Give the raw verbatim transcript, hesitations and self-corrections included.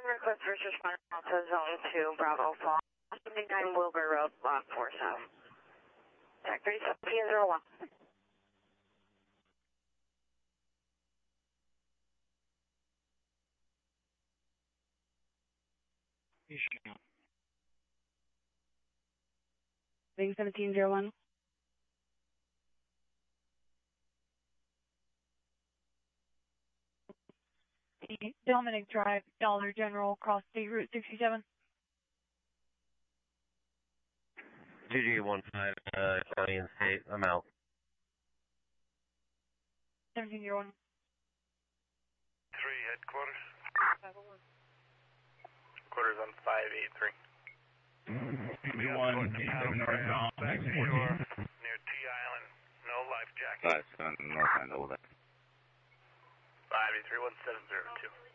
request first responder to zone two, Bravo four. nine Wilbur Road, block four south. Check three seven zero one. Big seventeen zero one. Dominic Drive, Dollar General, cross state route sixty-seven. G G one five, uh, county and state, I'm out. seventeen zero one. Three headquarters. five oh one. Quarters on five eight three. one, northbound, back to shore, near T Island, no life jacket. five seven north end, over there. five eight three one seven zero two.